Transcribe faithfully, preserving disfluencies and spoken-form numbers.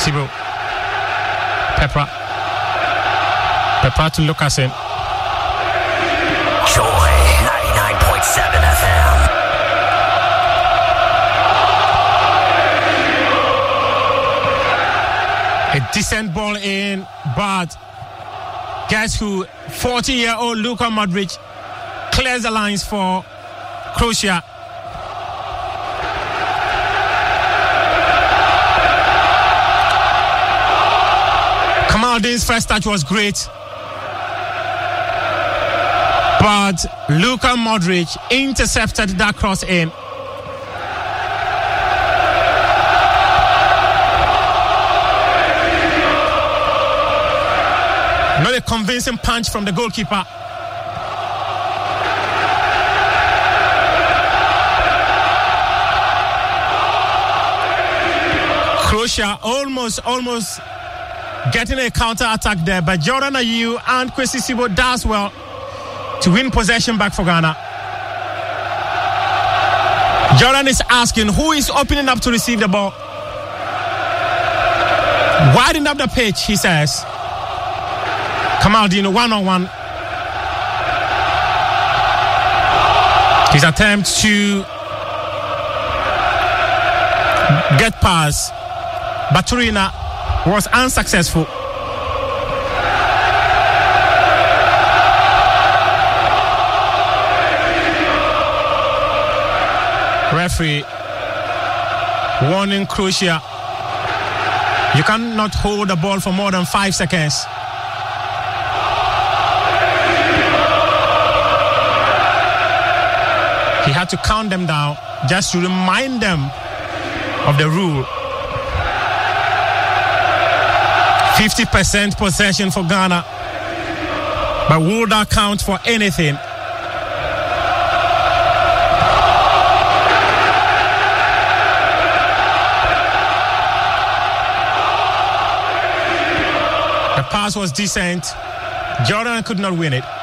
Sibo. Pepra. Pepra to Lucasen. Joy ninety-nine point seven F M. A decent ball in, but guess who? forty-year-old Luka Modric clears the lines for Croatia. Kamaldeen's first touch was great, but Luka Modric intercepted that cross in. Not a convincing punch from the goalkeeper. Croatia almost, almost getting a counter-attack there, but Jordan Ayew and Kwesi Sibo does well to win possession back for Ghana. Jordan is asking who is opening up to receive the ball. Widen up the pitch, he says. Kamaldeen one-on-one. His attempt to get past Baturina was unsuccessful. Referee warning Croatia, you cannot hold the ball for more than five seconds. He had to count them down just to remind them of the rule. fifty percent possession for Ghana, but will that count for anything? The pass was decent. Jordan could not win it.